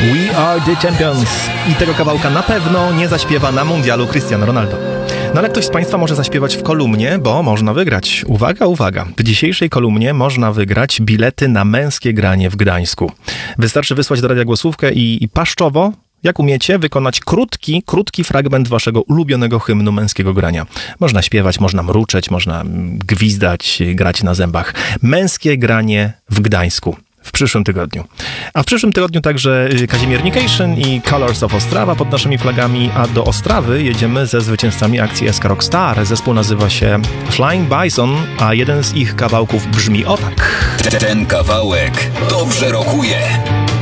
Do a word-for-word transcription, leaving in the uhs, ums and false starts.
We are the champions. I tego kawałka na pewno nie zaśpiewa na mundialu Cristiano Ronaldo. No ale ktoś z Państwa może zaśpiewać w kolumnie, bo można wygrać. Uwaga, uwaga. W dzisiejszej kolumnie można wygrać bilety na męskie granie w Gdańsku. Wystarczy wysłać do radia głosówkę i, i paszczowo, jak umiecie, wykonać krótki, krótki fragment waszego ulubionego hymnu męskiego grania. Można śpiewać, można mruczeć, można gwizdać, grać na zębach. Męskie granie w Gdańsku. W przyszłym tygodniu. A w przyszłym tygodniu także Kazimiernication i Colors of Ostrawa pod naszymi flagami, a do Ostrawy jedziemy ze zwycięzcami akcji S K Rock Star. Zespół nazywa się Flying Bison, a jeden z ich kawałków brzmi o tak. Ten kawałek dobrze rokuje.